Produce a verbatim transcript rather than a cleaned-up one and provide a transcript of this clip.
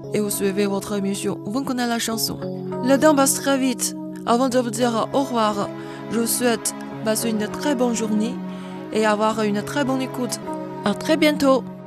et vous suivez votre émission. Vous connaissez la chanson. Le temps passe très vite. Avant de vous dire au revoir, je vous souhaite passer une très bonne journée et avoir une très bonne écoute. À très bientôt.